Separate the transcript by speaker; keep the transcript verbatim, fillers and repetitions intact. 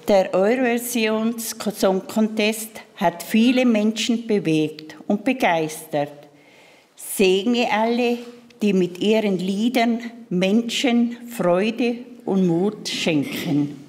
Speaker 1: Der Eurovision Song Contest hat viele Menschen bewegt und begeistert. Segne alle, die mit ihren Liedern Menschen Freude und Mut schenken.